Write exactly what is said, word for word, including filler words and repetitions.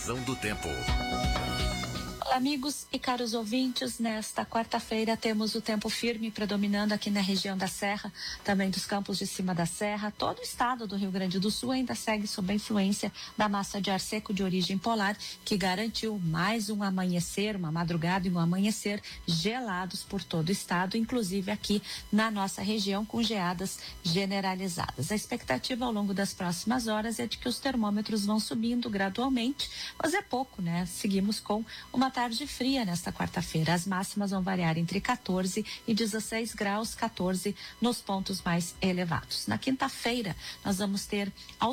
Previsão do tempo. Olá, amigos e caros ouvintes, nesta quarta-feira temos o tempo firme predominando aqui na região da Serra, também dos campos de cima da Serra. Todo o estado do Rio Grande do Sul ainda segue sob a influência da massa de ar seco de origem polar, que garantiu mais um amanhecer, uma madrugada e um amanhecer gelados por todo o estado, inclusive aqui na nossa região, com geadas generalizadas. A expectativa ao longo das próximas horas é de que os termômetros vão subindo gradualmente, mas é pouco, né? Seguimos com uma tarde fria nesta quarta-feira. As máximas vão variar entre quatorze e dezesseis graus, quatorze nos pontos mais elevados. Na quinta-feira, nós vamos ter